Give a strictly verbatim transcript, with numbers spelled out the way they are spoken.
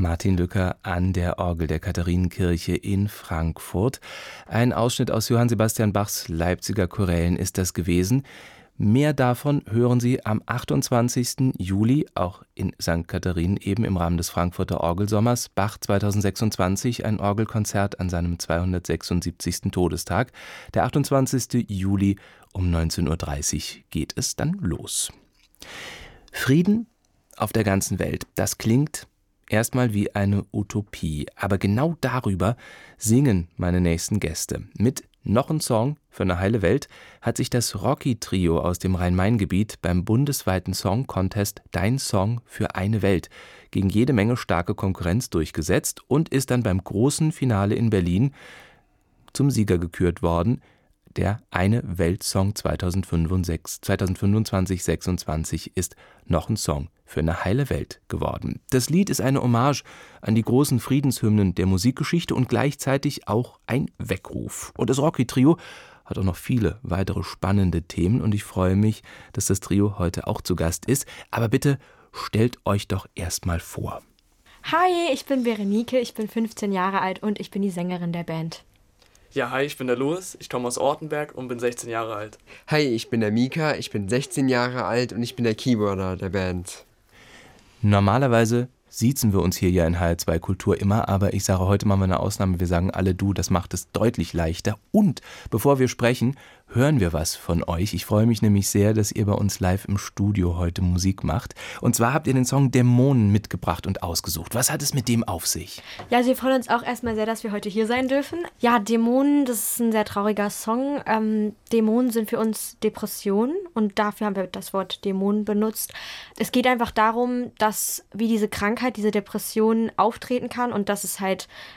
Martin Lücker an der Orgel der Katharinenkirche in Frankfurt. Ein Ausschnitt aus Johann Sebastian Bachs Leipziger Chorälen ist das gewesen. Mehr davon hören Sie am achtundzwanzigsten Juli, auch in Sankt Katharinen, eben im Rahmen des Frankfurter Orgelsommers. Bach zweitausendsechsundzwanzig, ein Orgelkonzert an seinem zweihundertsechsundsiebzigsten Todestag. Der achtundzwanzigsten Juli um neunzehn Uhr dreißig geht es dann los. Frieden auf der ganzen Welt, das klingt erstmal wie eine Utopie. Aber genau darüber singen meine nächsten Gäste. Mit Noch ein Song für eine heile Welt hat sich das Rocky-Trio aus dem Rhein-Main-Gebiet beim bundesweiten Song-Contest Dein Song für eine Welt gegen jede Menge starke Konkurrenz durchgesetzt und ist dann beim großen Finale in Berlin zum Sieger gekürt worden. Der Eine Weltsong zweitausendfünfundzwanzig sechsundzwanzig ist Noch ein Song für eine heile Welt geworden. Das Lied ist eine Hommage an die großen Friedenshymnen der Musikgeschichte und gleichzeitig auch ein Weckruf. Und das Rocky-Trio hat auch noch viele weitere spannende Themen und ich freue mich, dass das Trio heute auch zu Gast ist. Aber bitte stellt euch doch erstmal vor. Hi, ich bin Berenike, ich bin fünfzehn Jahre alt und ich bin die Sängerin der Band. Ja, hi, ich bin der Louis, ich komme aus Ortenberg und bin sechzehn Jahre alt. Hi, ich bin der Mika, ich bin sechzehn Jahre alt und ich bin der Keyboarder der Band. Normalerweise siezen wir uns hier ja in H R zwei Kultur immer, aber ich sage, heute machen wir eine Ausnahme, wir sagen alle du, das macht es deutlich leichter. Und bevor wir sprechen, hören wir was von euch. Ich freue mich nämlich sehr, dass ihr bei uns live im Studio heute Musik macht. Und zwar habt ihr den Song Dämonen mitgebracht und ausgesucht. Was hat es mit dem auf sich? Ja, also wir freuen uns auch erstmal sehr, dass wir heute hier sein dürfen. Ja, Dämonen, das ist ein sehr trauriger Song. Ähm, Dämonen sind für uns Depressionen und dafür haben wir das Wort Dämonen benutzt. Es geht einfach darum, dass wie diese Krankheit, diese Depression auftreten kann und dass es halt